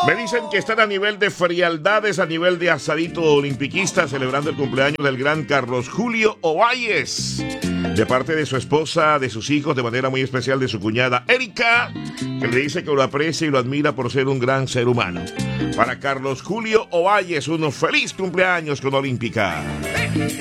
Me dicen que están a nivel de frialdades, a nivel de asadito olimpiquista, celebrando el cumpleaños del gran Carlos Julio Ovalles. De parte de su esposa, de sus hijos, de manera muy especial de su cuñada Erika, que le dice que lo aprecia y lo admira por ser un gran ser humano. Para Carlos Julio Ovalles, un feliz cumpleaños con Olímpica.